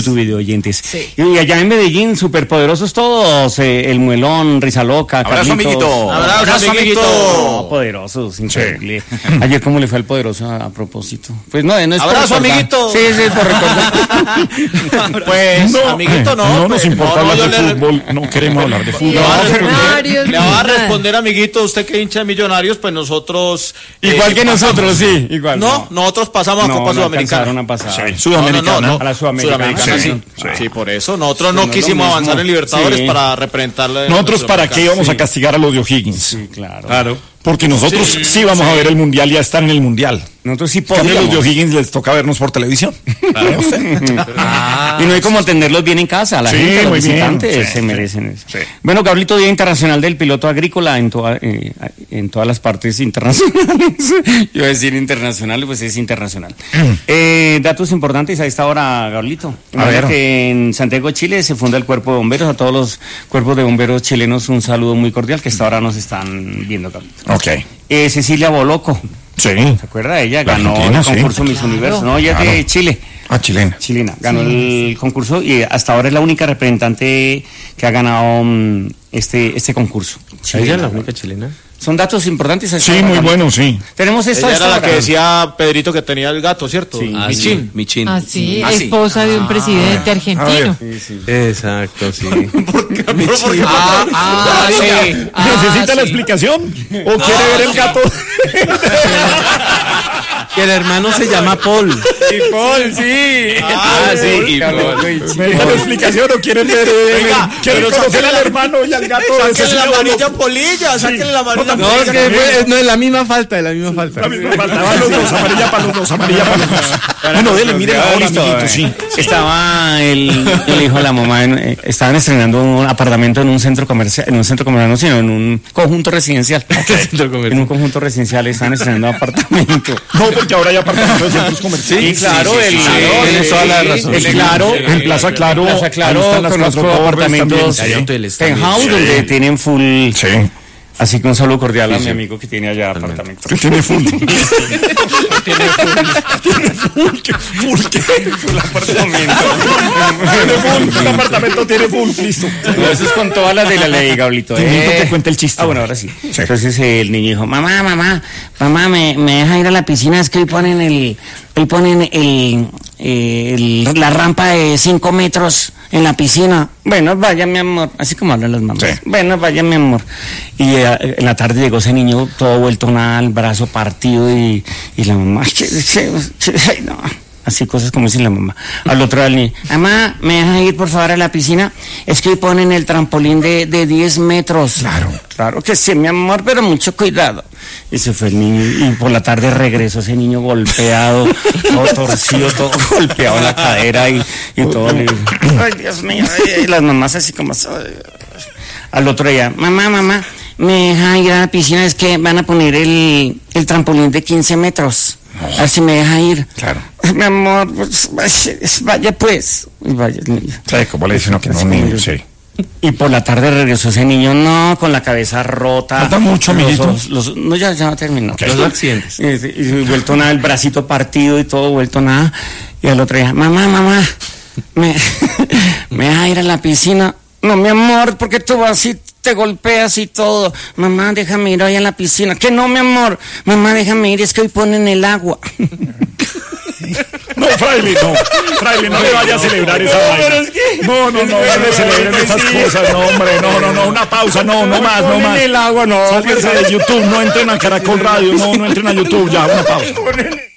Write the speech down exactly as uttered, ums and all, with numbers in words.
YouTube video oyentes. Sí. Y allá en Medellín, superpoderosos todos, eh, el Muelón, Risa Loca, abrazo, amiguito. Abrazo, abrazo, amiguito. No, poderosos, increíble. Sí. Ayer, ¿cómo le fue al poderoso a, a propósito? Pues no, no es abrazo, amiguito. Sí, sí, por recordar. Pues, no, amiguito, no. No pues, nos importa no, hablar no, de le... fútbol, no queremos hablar de fútbol. Le va a responder, le va a responder amiguito, usted que hincha de Millonarios, pues nosotros... Igual eh, que nosotros, sí, igual. No, no, nosotros pasamos no, a Copa no Sudamericana. A pasar. Sí, Sudamericana. No, no, no, a la Sudamericana. Sudamericana sí. Sí. sí, por eso. Nosotros no, no quisimos avanzar en Libertadores sí. para representarle. Nosotros, ¿para qué íbamos sí. a castigar a los de O'Higgins? Sí, claro. Claro. Porque nosotros sí, sí vamos sí. a ver el Mundial y a estar en el Mundial. Nosotros sí podemos. A los de O'Higgins les toca vernos por televisión. Claro. Ah, y no hay como atenderlos bien en casa. La sí, gente, los visitantes sí, se merecen eso. Sí. Bueno, Gabrielito, Día Internacional del Piloto Agrícola en, toda, eh, en todas las partes internacionales. Yo voy a decir internacional, pues es internacional. eh, datos importantes a esta hora, Gabrielito. A ver. Que en Santiago, Chile, se funda el Cuerpo de Bomberos. A todos los cuerpos de bomberos chilenos un saludo muy cordial que hasta ahora nos están viendo, Gabrielito. Ok. Eh, Cecilia Boloco. Sí. ¿Se acuerda? Ella la ganó el concurso sí. Miss claro. Universo, ¿no? Ella claro. es de Chile. Ah, chilena. Chilena. Ganó sí. el concurso y hasta ahora es la única representante que ha ganado um, este, este concurso. ¿Ella es la única chilena? Son datos importantes. Sí, muy buenos, sí. Tenemos esta Ella era la que decía Pedrito que tenía el gato, ¿cierto? Sí. Ah, Michín. Michín. Ah, sí, ah, esposa sí. de un presidente ah, argentino. Sí, sí. Exacto, sí. ¿Por qué? ¿Por qué? Ah, ah, sí. ¿Necesita ah, la sí. explicación? ¿O no, quiere ver el gato? Que el hermano se llama Paul. Sí, Paul, sí. Ah, sí. Y ¿necesita la explicación o quieren ver? ¿Quieren conocer al hermano y al gato? Sáquenle la amarilla polilla, sáquenle la amarilla no, polilla. No, es que fue, no es la misma falta, es la misma falta. La misma falta, van los dos, amarilla para los dos, amarilla para los dos. Bueno, dele, mire ahora, amiguito, sí. Estaba el, el hijo de la mamá, en, estaban estrenando un apartamento en un centro comercial, en un centro comercial, no, sino en un conjunto residencial. Okay. En un conjunto residencial estaban estrenando apartamento. No, porque ahora hay apartamentos de centros comerciales. Sí, claro, el, tienes toda la razón. El Claro, en Plaza Claro, Plaza Claro, conozco apartamentos penthouse donde tienen full. Sí. Así que un saludo cordial a mi amigo que tiene allá apartamento. Que tiene full. Tiene full. Tiene full. Full. Full apartamento. Tiene full. El apartamento tiene full. Listo. Eso es con todas las de la ley, Gablito. Eh. Que cuente el chiste. Ah, bueno, ahora sí. sí. Entonces el niño dijo, mamá, mamá, mamá, me, me deja ir a la piscina. Es que hoy ponen el, hoy ponen el, el la rampa de cinco metros en la piscina. Bueno, vaya, mi amor. Así como hablan las mamás. Sí. Bueno, vaya, mi amor. Y eh, en la tarde llegó ese niño todo vuelto nada, el brazo partido y, y la mamá, che, che, che, ay, no. Así cosas como dice la mamá. Al otro al niño, mamá, ¿me dejas ir por favor a la piscina? Es que hoy ponen el trampolín de, de diez metros. Claro. Claro que sí, mi amor, pero mucho cuidado. Y se fue el niño y por la tarde regresó ese niño golpeado, todo torcido, todo golpeado en la cadera y, y todo. Ay, Dios mío, y las mamás así como... Al otro día, mamá, mamá, me deja ir a la piscina, es que van a poner el, el trampolín de quince metros. A ver si me deja ir. Claro. Mi amor, pues, vaya pues. Y vaya el niño. ¿Sabe cómo le dicen que no, niño? Sí. Y por la tarde regresó ese niño, no, con la cabeza rota. Falta mucho, amiguito. Los, los, no, ya, ya terminó. Okay. Los accidentes. Y, y, y vuelto nada, el bracito partido y todo, vuelto nada. Y al otro día, mamá, mamá, me, me deja ir a la piscina. No, mi amor, porque tú vas y te golpeas y todo. Mamá, déjame ir hoy a la piscina. Que no, mi amor. Mamá, déjame ir, es que hoy ponen el agua. No, fraile, no. Fraile, no le vaya a celebrar esa vaina. No, no, no, no le celebren esas cosas, no, hombre. No, no, no, una pausa, no, no más, no más. el agua, no. Sálganse de YouTube, no entren a Caracol Radio, no, no entren a YouTube, ya, una pausa.